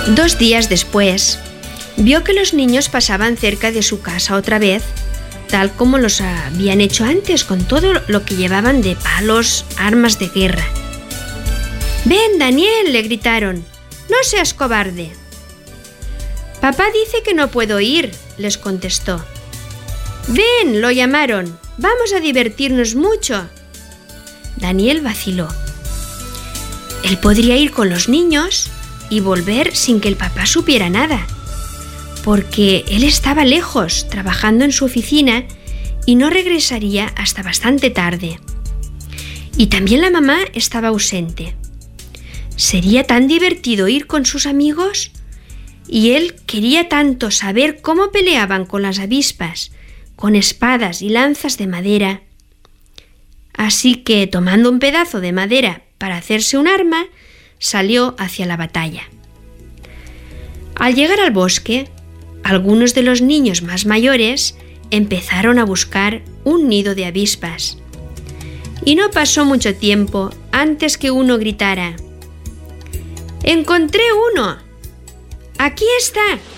2 días después, vio que los niños pasaban cerca de su casa otra vez, tal como los habían hecho antes, con todo lo que llevaban de palos, armas de guerra. «¡Ven, Daniel!», le gritaron. «¡No seas cobarde!». «Papá dice que no puedo ir», les contestó. «¡Ven!», lo llamaron. «Vamos a divertirnos mucho». Daniel vaciló. Él podría ir con los niños y volver sin que el papá supiera nada, porque él estaba lejos, trabajando en su oficina, y no regresaría hasta bastante tarde. Y también la mamá estaba ausente. ¿Sería tan divertido ir con sus amigos? Y él quería tanto saber cómo peleaban con las avispas, con espadas y lanzas de madera. Así que, tomando un pedazo de madera para hacerse un arma, salió hacia la batalla. Al llegar al bosque, algunos de los niños más mayores empezaron a buscar un nido de avispas. Y no pasó mucho tiempo antes que uno gritara: «¡Encontré uno! ¡Aquí está!».